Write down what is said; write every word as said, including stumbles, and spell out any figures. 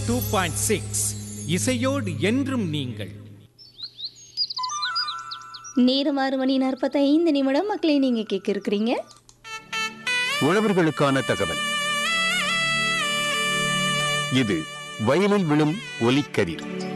Two point six இசையோடு என்றும் நீங்கள். நேரம் ஆறு மணி நாற்பத்தி ஐந்து நிமிடம். மக்களை நீங்க கேட்க இருக்கிறீங்க உழவர்களுக்கான தகவல். இது வயலில் விழும் ஒலிக்கதிர்.